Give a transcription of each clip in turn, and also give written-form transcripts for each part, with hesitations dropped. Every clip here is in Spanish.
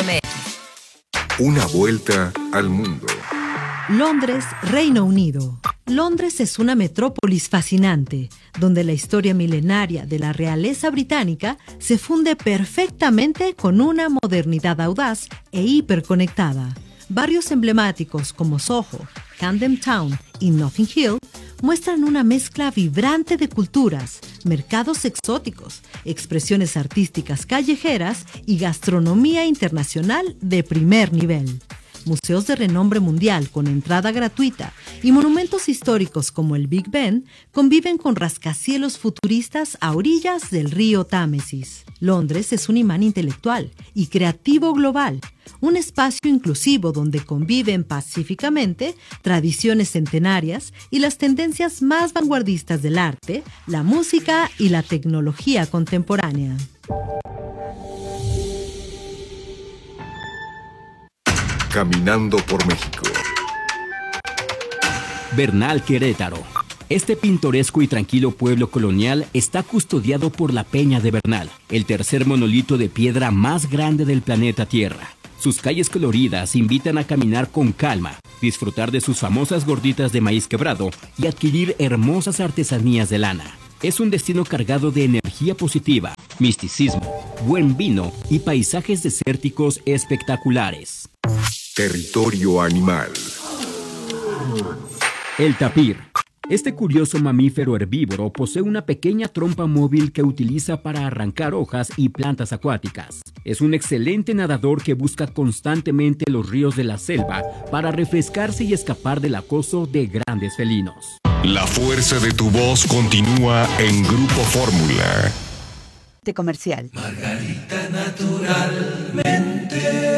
Una vuelta al mundo. Londres, Reino Unido. Londres es una metrópolis fascinante, donde la historia milenaria de la realeza británica se funde perfectamente con una modernidad audaz e hiperconectada. Barrios emblemáticos como Soho, Camden Town y Notting Hill muestran una mezcla vibrante de culturas, mercados exóticos, expresiones artísticas callejeras y gastronomía internacional de primer nivel. Museos de renombre mundial con entrada gratuita y monumentos históricos como el Big Ben conviven con rascacielos futuristas a orillas del río Támesis. Londres es un imán intelectual y creativo global, un espacio inclusivo donde conviven pacíficamente tradiciones centenarias y las tendencias más vanguardistas del arte, la música y la tecnología contemporánea. Caminando por México. Bernal, Querétaro. Este pintoresco y tranquilo pueblo colonial está custodiado por la Peña de Bernal, el tercer monolito de piedra más grande del planeta Tierra. Sus calles coloridas invitan a caminar con calma, disfrutar de sus famosas gorditas de maíz quebrado y adquirir hermosas artesanías de lana. Es un destino cargado de energía positiva, misticismo, buen vino y paisajes desérticos espectaculares. Territorio animal. El tapir. Este curioso mamífero herbívoro posee una pequeña trompa móvil que utiliza para arrancar hojas y plantas acuáticas. Es un excelente nadador que busca constantemente los ríos de la selva para refrescarse y escapar del acoso de grandes felinos. La fuerza de tu voz continúa en Grupo Fórmula. Comercial. Margarita, naturalmente.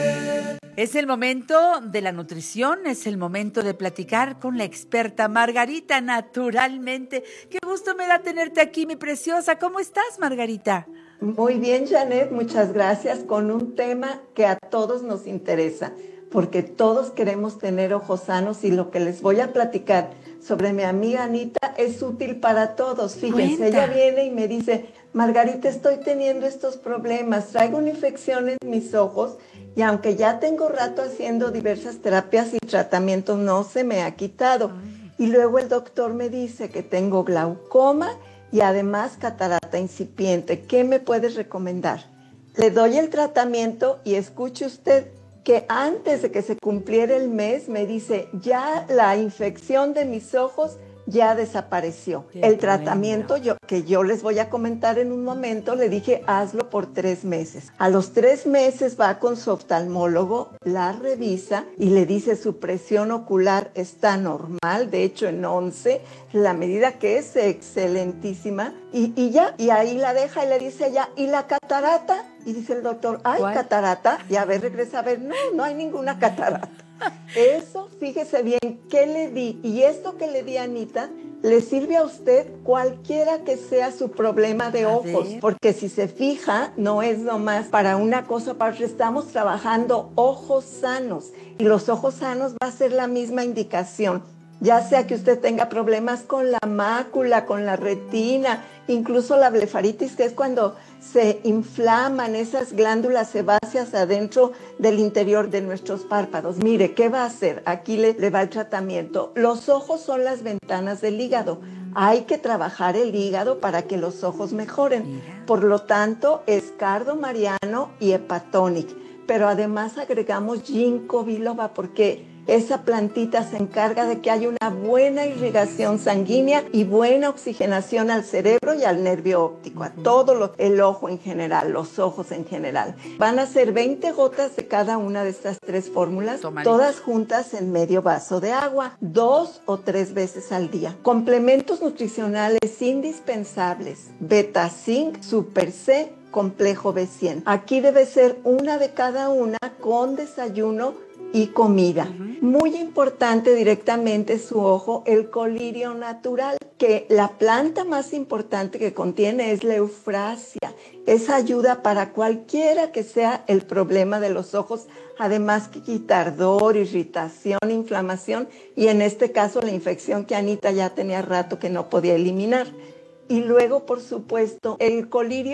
Es el momento de la nutrición, es el momento de platicar con la experta Margarita, naturalmente. Qué gusto me da tenerte aquí, mi preciosa. ¿Cómo estás, Margarita? Muy bien, Janet, muchas gracias, con un tema que a todos nos interesa, porque todos queremos tener ojos sanos y lo que les voy a platicar sobre mi amiga Anita es útil para todos. Fíjense, Cuenta. ella viene y me dice, Margarita, estoy teniendo estos problemas, traigo una infección en mis ojos y aunque ya tengo rato haciendo diversas terapias y tratamientos, no se me ha quitado. Y luego el doctor me dice que tengo glaucoma y además catarata incipiente. ¿Qué me puedes recomendar? Le doy el tratamiento y escuche usted que antes de que se cumpliera el mes me dice, ya la infección de mis ojos ya desapareció. El tratamiento que yo les voy a comentar en un momento, le dije, hazlo por 3 meses. A los 3 meses va con su oftalmólogo, la revisa y le dice su presión ocular está normal, de hecho en 11, la medida que es excelentísima, y ya, y ahí la deja y le dice ya, ¿y la catarata? Y dice el doctor, ¿hay catarata? Y a ver, regresa a ver, no hay ninguna catarata. Eso, fíjese bien, ¿qué le di? Y esto que le di a Anita, le sirve a usted cualquiera que sea su problema de ojos, porque si se fija, no es nomás para una cosa, para otra, estamos trabajando ojos sanos, y los ojos sanos va a ser la misma indicación, ya sea que usted tenga problemas con la mácula, con la retina, incluso la blefaritis, que es cuando se inflaman esas glándulas sebáceas adentro del interior de nuestros párpados. Mire, ¿qué va a hacer? Aquí le va el tratamiento. Los ojos son las ventanas del hígado. Hay que trabajar el hígado para que los ojos mejoren. Por lo tanto, es cardo mariano y hepatonic. Pero además agregamos ginkgo biloba porque esa plantita se encarga de que haya una buena irrigación sanguínea y buena oxigenación al cerebro y al nervio óptico, a todo el ojo en general, los ojos en general. Van a ser 20 gotas de cada una de estas 3 fórmulas, todas juntas en medio vaso de agua, 2 o 3 veces al día. Complementos nutricionales indispensables: Beta Zinc, Super C, Complejo B100. Aquí debe ser una de cada una con desayuno y comida. Muy importante directamente su ojo, el colirio natural, que la planta más importante que contiene es la eufrasia. Esa ayuda para cualquiera que sea el problema de los ojos, además que quita ardor, irritación, inflamación y en este caso la infección que Anita ya tenía rato que no podía eliminar. Y luego, por supuesto, el colirio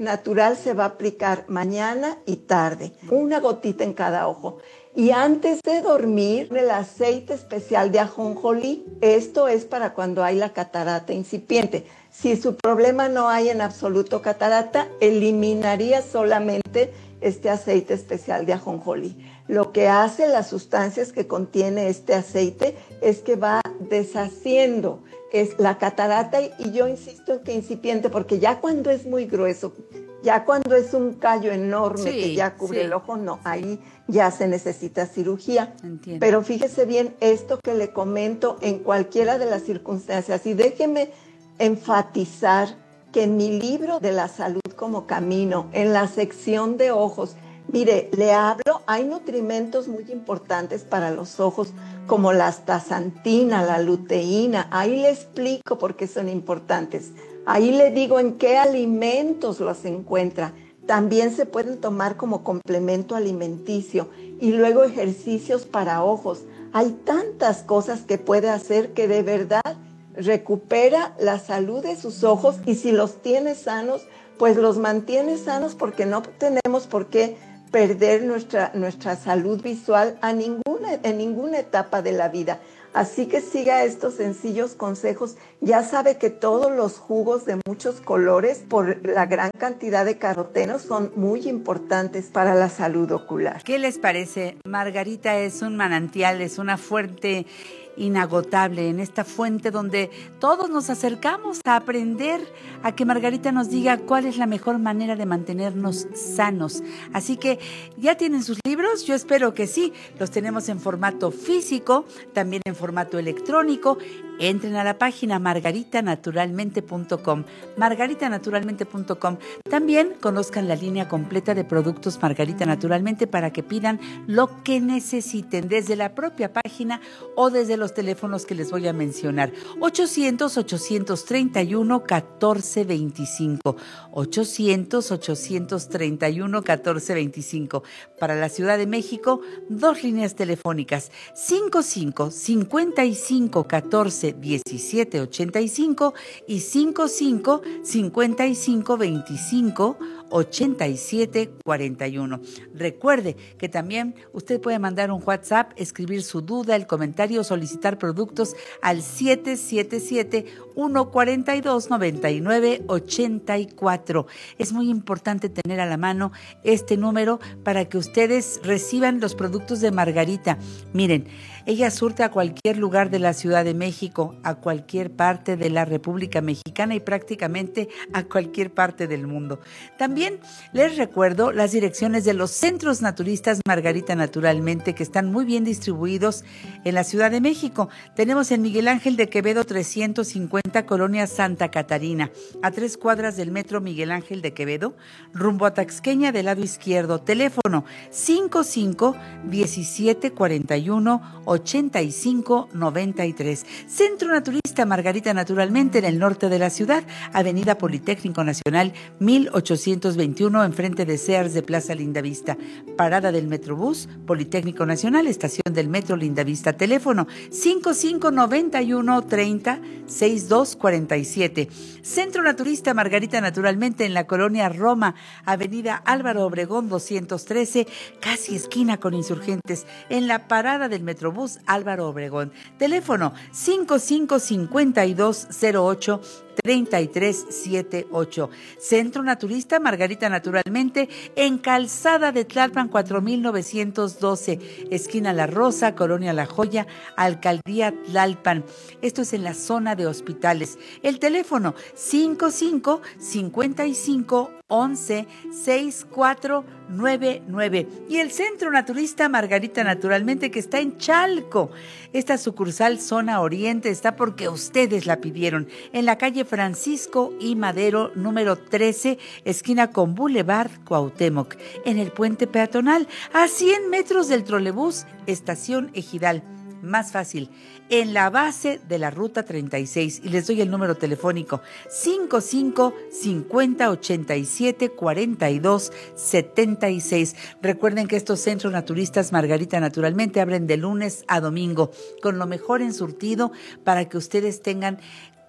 natural se va a aplicar mañana y tarde, una gotita en cada ojo. Y antes de dormir, el aceite especial de ajonjolí. Esto es para cuando hay la catarata incipiente. Si su problema no hay en absoluto catarata, eliminaría solamente este aceite especial de ajonjolí. Lo que hace las sustancias que contiene este aceite es que va deshaciendo la catarata, y yo insisto en que incipiente, porque ya cuando es muy grueso, ya cuando es un callo enorme que ya cubre el ojo, no, ahí ya se necesita cirugía. Entiendo. Pero fíjese bien esto que le comento en cualquiera de las circunstancias, y déjeme enfatizar que en mi libro de la salud como camino, en la sección de ojos, mire, le hablo, hay nutrimentos muy importantes para los ojos, como la astaxantina, la luteína. Ahí le explico por qué son importantes. Ahí le digo en qué alimentos los encuentra. También se pueden tomar como complemento alimenticio, y luego ejercicios para ojos. Hay tantas cosas que puede hacer que de verdad recupera la salud de sus ojos, y si los tiene sanos, pues los mantiene sanos, porque no tenemos por qué perder nuestra salud visual en ninguna etapa de la vida. Así que siga estos sencillos consejos. Ya sabe que todos los jugos de muchos colores, por la gran cantidad de carotenos, son muy importantes para la salud ocular. ¿Qué les parece? Margarita es un manantial, es una fuente inagotable, en esta fuente donde todos nos acercamos a aprender, a que Margarita nos diga cuál es la mejor manera de mantenernos sanos. Así que, ¿ya tienen sus libros? Yo espero que sí. Los tenemos en formato físico, también en formato electrónico. Entren a la página margaritanaturalmente.com, margaritanaturalmente.com. También conozcan la línea completa de productos Margarita Naturalmente para que pidan lo que necesiten desde la propia página o desde los teléfonos que les voy a mencionar. 800-831-1425, 800-831-1425. Para la Ciudad de México, 2 líneas telefónicas, 55-55-14-1785 y 55-55-25-8741. Recuerde que también usted puede mandar un WhatsApp, escribir su duda, el comentario, solicitar productos al 777-142-9984. Es muy importante tener a la mano este número para que ustedes reciban los productos de Margarita. Miren, ella surte a cualquier lugar de la Ciudad de México, a cualquier parte de la República Mexicana y prácticamente a cualquier parte del mundo. También les recuerdo las direcciones de los centros naturistas Margarita Naturalmente, que están muy bien distribuidos en la Ciudad de México. Tenemos en Miguel Ángel de Quevedo 350, Colonia Santa Catarina, a 3 cuadras del metro Miguel Ángel de Quevedo, rumbo a Taxqueña del lado izquierdo. Teléfono 55-1741-8593. Centro Naturista Margarita Naturalmente en el norte de la ciudad, Avenida Politécnico Nacional 1821, enfrente de Sears de Plaza Lindavista. Parada del Metrobús Politécnico Nacional, estación del Metro Lindavista. Teléfono 5591-30-6247. Centro Naturista Margarita Naturalmente en la Colonia Roma, Avenida Álvaro Obregón 213, casi esquina con Insurgentes, en la parada del Metrobús Álvaro Obregón. Teléfono 55-5208-3378. Centro Naturista Margarita Naturalmente en Calzada de Tlalpan 4912, esquina La Rosa, Colonia La Joya, Alcaldía Tlalpan. Esto es en la zona de hospitales. El teléfono 55-55-11-6499. Y el Centro Naturista Margarita Naturalmente, que está en Chalco. Esta sucursal zona oriente está porque ustedes la pidieron, en la calle Francisco y Madero número 13, esquina con Boulevard Cuauhtémoc, en el puente peatonal, a 100 metros del trolebús Estación Ejidal. Más fácil, en la base de la ruta 36, y les doy el número telefónico 55-50-87-42-76. Recuerden que estos centros naturistas Margarita Naturalmente abren de lunes a domingo con lo mejor en surtido para que ustedes tengan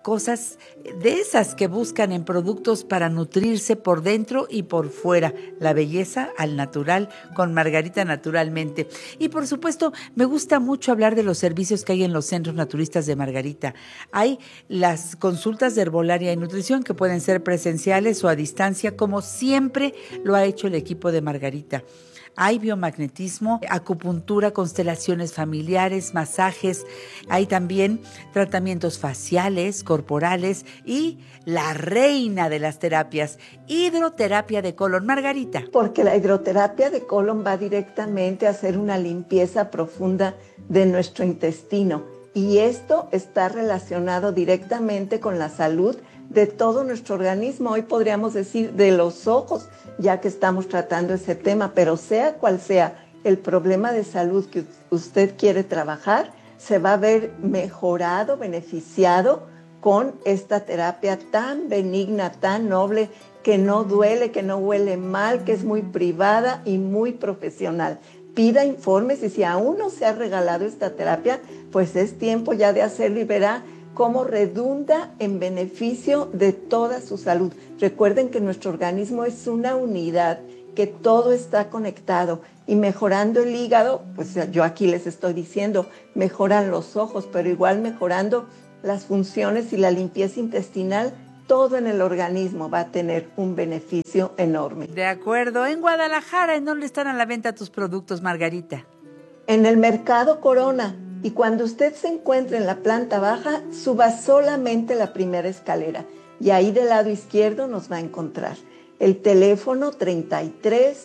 cosas de esas que buscan en productos para nutrirse por dentro y por fuera. La belleza al natural con Margarita Naturalmente. Y por supuesto, me gusta mucho hablar de los servicios que hay en los centros naturistas de Margarita. Hay las consultas de herbolaria y nutrición que pueden ser presenciales o a distancia, como siempre lo ha hecho el equipo de Margarita. Hay biomagnetismo, acupuntura, constelaciones familiares, masajes. Hay también tratamientos faciales, corporales y la reina de las terapias, hidroterapia de colon. Margarita. Porque la hidroterapia de colon va directamente a hacer una limpieza profunda de nuestro intestino y esto está relacionado directamente con la salud de todo nuestro organismo. Hoy podríamos decir de los ojos, ya que estamos tratando ese tema, pero sea cual sea el problema de salud que usted quiere trabajar, se va a ver mejorado, beneficiado con esta terapia tan benigna, tan noble, que no duele, que no huele mal, que es muy privada y muy profesional. Pida informes y si aún no se ha regalado esta terapia, pues es tiempo ya de hacerlo y verá cómo redunda en beneficio de toda su salud. Recuerden que nuestro organismo es una unidad, que todo está conectado y mejorando el hígado, pues yo aquí les estoy diciendo, mejoran los ojos, pero igual mejorando las funciones y la limpieza intestinal, todo en el organismo va a tener un beneficio enorme. De acuerdo. En Guadalajara, ¿en dónde están a la venta tus productos, Margarita? En el Mercado Corona. Y cuando usted se encuentre en la planta baja, suba solamente la primera escalera. Y ahí del lado izquierdo nos va a encontrar. El teléfono 33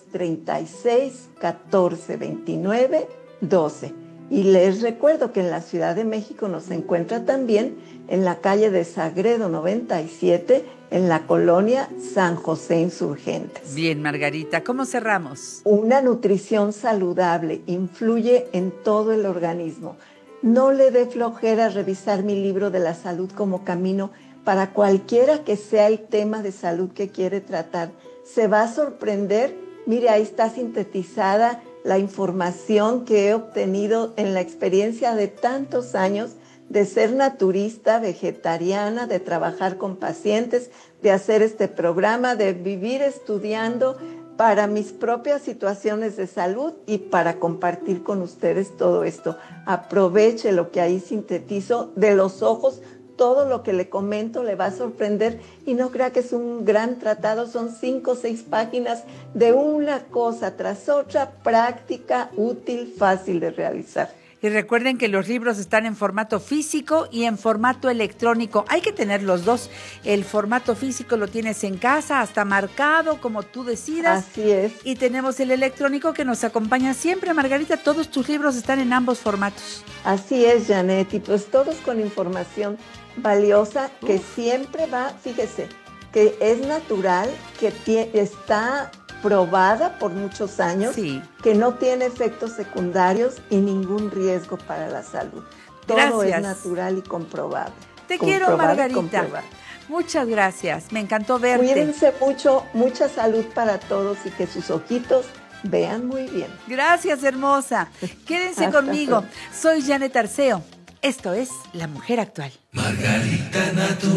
36 14 29 12. Y les recuerdo que en la Ciudad de México nos encuentra también en la calle de Sagredo 97, en la colonia San José Insurgentes. Bien, Margarita, ¿cómo cerramos? Una nutrición saludable influye en todo el organismo. No le dé flojera revisar mi libro de la salud como camino para cualquiera que sea el tema de salud que quiere tratar. Se va a sorprender. Mire, ahí está sintetizada la información que he obtenido en la experiencia de tantos años de ser naturista, vegetariana, de trabajar con pacientes, de hacer este programa, de vivir estudiando para mis propias situaciones de salud y para compartir con ustedes todo esto. Aproveche lo que ahí sintetizo de los ojos. Todo lo que le comento le va a sorprender y no crea que es un gran tratado, son 5 o 6 páginas de una cosa tras otra, práctica, útil, fácil de realizar. Y recuerden que los libros están en formato físico y en formato electrónico. Hay que tener los dos. El formato físico lo tienes en casa, hasta marcado, como tú decidas. Así es. Y tenemos el electrónico que nos acompaña siempre. Margarita, todos tus libros están en ambos formatos. Así es, Janet, y pues todos con información valiosa que siempre va, fíjese, que es natural, que está probada por muchos años, sí, que no tiene efectos secundarios y ningún riesgo para la salud. Gracias. Todo es natural y comprobable. Te quiero, Margarita. Muchas gracias, me encantó verte. Cuídense mucho, mucha salud para todos y que sus ojitos vean muy bien. Gracias, hermosa. Quédense conmigo. Soy Janet Arceo. Esto es La Mujer Actual. Margarita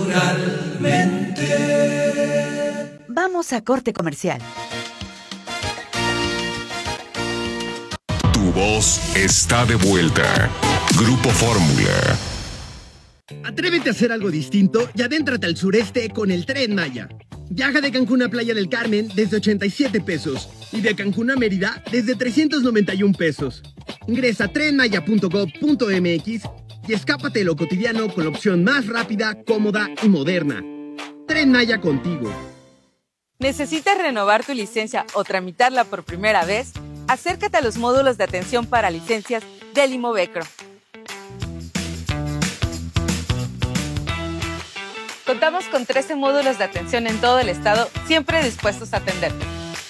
Naturalmente. Vamos a corte comercial. Tu voz está de vuelta. Grupo Fórmula. Atrévete a hacer algo distinto y adéntrate al sureste con el Tren Maya. Viaja de Cancún a Playa del Carmen desde 87 pesos y de Cancún a Mérida desde 391 pesos. Ingresa a trenmaya.gov.mx y escápate de lo cotidiano con la opción más rápida, cómoda y moderna. Tren Maya contigo. ¿Necesitas renovar tu licencia o tramitarla por primera vez? Acércate a los módulos de atención para licencias del Imovecro. Contamos con 13 módulos de atención en todo el estado, siempre dispuestos a atenderte.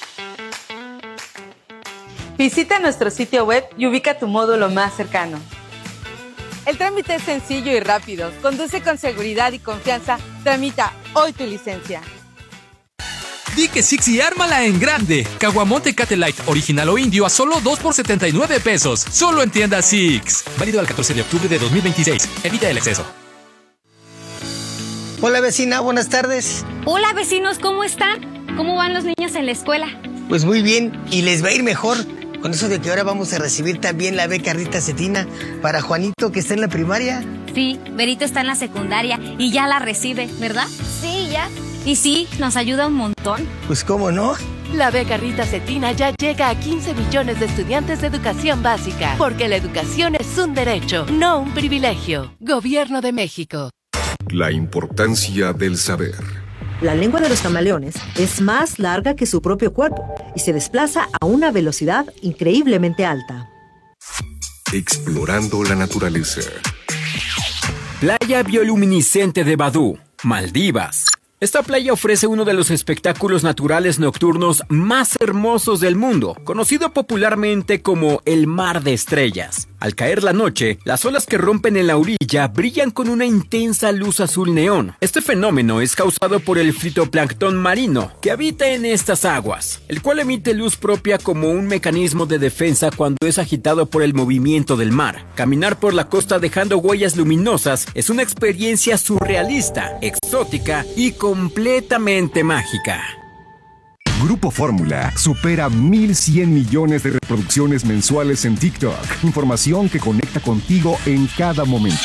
Visita nuestro sitio web y ubica tu módulo más cercano. El trámite es sencillo y rápido. Conduce con seguridad y confianza. Tramita hoy tu licencia. Di que Six y ármala en grande. Caguamón Tecate Light, original o indio, a solo 2 por 79 pesos. Solo en tienda Six. Válido al 14 de octubre de 2026. Evita el exceso. Hola vecina, buenas tardes. Hola vecinos, ¿cómo están? ¿Cómo van los niños en la escuela? Pues muy bien, y les va a ir mejor con eso de que ahora vamos a recibir también la beca Rita Cetina para Juanito, que está en la primaria. Sí, Berito está en la secundaria y ya la recibe, ¿verdad? Sí, ya. Y sí, nos ayuda un montón. Pues cómo no. La beca Rita Cetina ya llega a 15 millones de estudiantes de educación básica, porque la educación es un derecho, no un privilegio. Gobierno de México. La importancia del saber. La lengua de los camaleones es más larga que su propio cuerpo y se desplaza a una velocidad increíblemente alta. Explorando la naturaleza. Playa bioluminiscente de Badú, Maldivas. Esta playa ofrece uno de los espectáculos naturales nocturnos más hermosos del mundo, conocido popularmente como el Mar de Estrellas. Al caer la noche, las olas que rompen en la orilla brillan con una intensa luz azul neón. Este fenómeno es causado por el fitoplancton marino que habita en estas aguas, el cual emite luz propia como un mecanismo de defensa cuando es agitado por el movimiento del mar. Caminar por la costa dejando huellas luminosas es una experiencia surrealista, exótica y completamente mágica. Grupo Fórmula supera 1.100 millones de reproducciones mensuales en TikTok. Información que conecta contigo en cada momento.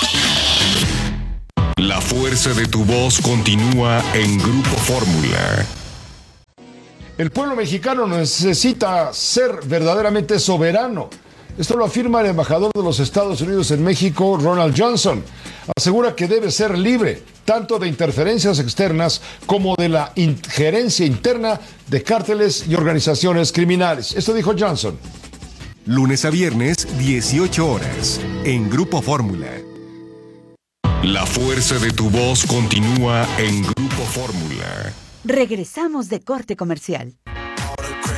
La fuerza de tu voz continúa en Grupo Fórmula. El pueblo mexicano necesita ser verdaderamente soberano. Esto lo afirma el embajador de los Estados Unidos en México, Ronald Johnson. Asegura que debe ser libre, tanto de interferencias externas como de la injerencia interna de cárteles y organizaciones criminales. Esto dijo Johnson. Lunes a viernes, 18 horas, en Grupo Fórmula. La fuerza de tu voz continúa en Grupo Fórmula. Regresamos de corte comercial.